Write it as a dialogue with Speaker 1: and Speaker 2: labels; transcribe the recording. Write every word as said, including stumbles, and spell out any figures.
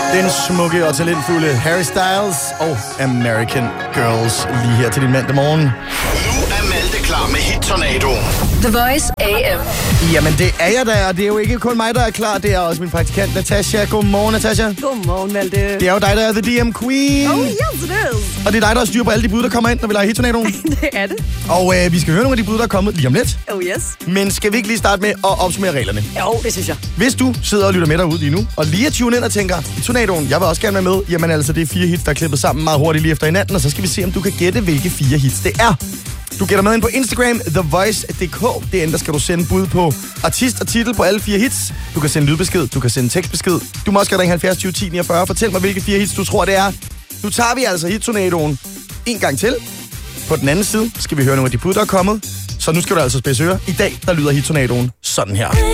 Speaker 1: Den smukke og talentfulde Harry Styles og American Girls lige her til din mandag morgen.
Speaker 2: Nu er Malte klar med Hit-tornado.
Speaker 3: The Voice A M.
Speaker 1: Jamen det er jeg da, og det er jo ikke kun mig, der er klar. Det er også min praktikant Natasha. Godmorgen, Natasha.
Speaker 4: Godmorgen, Malte.
Speaker 1: Det er jo dig, der er The D M Queen.
Speaker 4: Oh, yes it is.
Speaker 1: Og det er dig, der styrer på alle de bud, der kommer ind, når vi laver Hit-tornadoen.
Speaker 4: Det er det.
Speaker 1: Og øh, vi skal høre nogle af de bud, der er kommet lige om lidt.
Speaker 4: Oh, yes.
Speaker 1: Men skal vi ikke lige starte med at opsummere reglerne?
Speaker 4: Jo, det synes jeg.
Speaker 1: Hvis du sidder og lytter med derude lige nu, og lige er tunet ind og tænker, i tornadoen, jeg vil også gerne være med, jamen altså, det er fire hits, der er klippet sammen meget hurtigt lige efter hinanden, og så skal vi se, om du kan gætte, hvilke fire hits det er. Du gætter med ind på Instagram, The Voice punktum d k. Derinde, der skal du sende bud på artist og titel på alle fire hits. Du kan sende lydbesked, du kan sende tekstbesked. Du må også gerne ringe halvfjerds tyve ti niogfyrre. Fortæl mig, hvilke fire hits du tror, det er. Nu tager vi altså hit-tornadoen en gang til. På den anden side skal vi høre nogle af de bud, der er kommet. Så nu skal du altså spidse ører. I dag, der lyder hit-tornadoen sådan her.